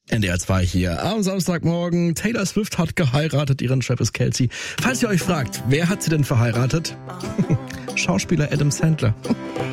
NDR 2 hier am Samstagmorgen. Taylor Swift hat geheiratet, ihren Travis Kelce. Falls ihr euch fragt, wer hat sie denn verheiratet? Schauspieler Adam Sandler.